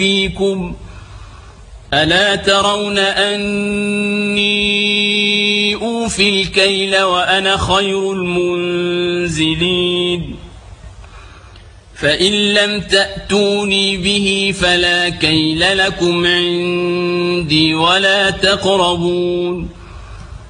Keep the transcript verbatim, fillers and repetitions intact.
فيكم ألا ترون أني أوفي الكيل وأنا خير المنزلين فإن لم تأتوني به فلا كيل لكم عندي ولا تقربون